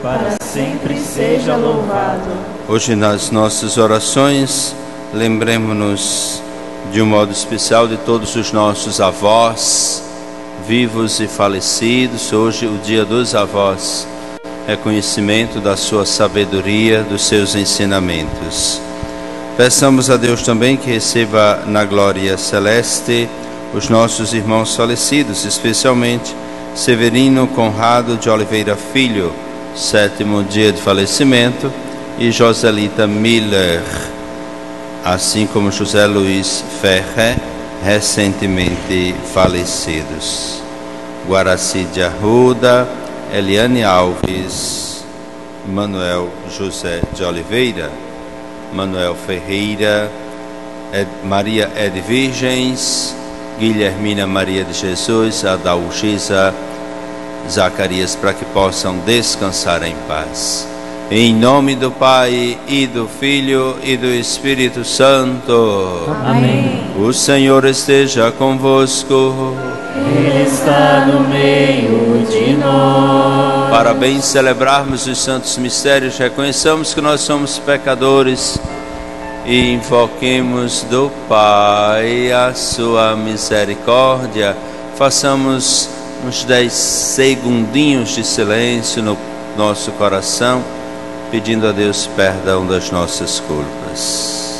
para sempre seja louvado. Hoje nas nossas orações, lembremos-nos de um modo especial de todos os nossos avós, vivos e falecidos. Hoje o dia dos avós, reconhecimento da sua sabedoria, dos seus ensinamentos. Peçamos a Deus também que receba na glória celeste os nossos irmãos falecidos, especialmente Severino Conrado de Oliveira Filho, 7º dia de falecimento, e Joselita Miller, assim como José Luiz Ferre, recentemente falecidos. Guaraci de Arruda, Eliane Alves, Manuel José de Oliveira, Manuel Ferreira, Maria Edvirgens, Guilhermina Maria de Jesus, Adalgisa, Zacarias, para que possam descansar em paz. Em nome do Pai, e do Filho, e do Espírito Santo. Amém. O Senhor esteja convosco. Ele está no meio de nós. Para bem celebrarmos os santos mistérios, reconheçamos que nós somos pecadores e invoquemos do Pai a sua misericórdia. Façamos uns 10 segundinhos de silêncio no nosso coração, pedindo a Deus perdão das nossas culpas.